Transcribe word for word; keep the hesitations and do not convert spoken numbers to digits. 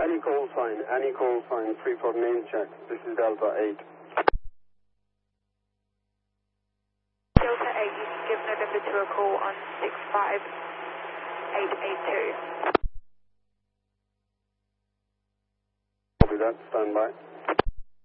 Any call sign, any call sign, Freeport name check. This is Delta eight. Delta eight, you can give November two a call on six five eight eight two. Copy that, stand by.